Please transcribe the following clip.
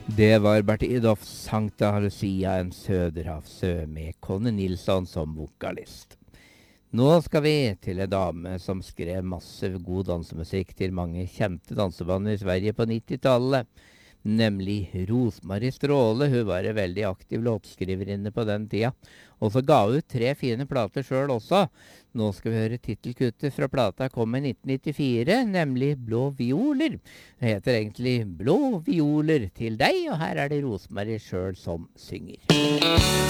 Det var Bertidolfs Sankta Lucia en Söderhavsö med Conny Nilsson som vokalist. Nå skal vi til en dame som skrev masse god dansemusikk til mange kjente danseband i Sverige på 90-tallet. Nemlig Rosmarie Stråle. Hun var en veldig aktiv låtskriverinne på den tida. Og så ga hun ut 3 fine plater sjøl også. Nå skal vi høre tittelkuttet fra plata kom i 1994, nemlig Blå violer. Det heter egentlig Blå violer til deg, og her er det Rosmarie sjøl som synger.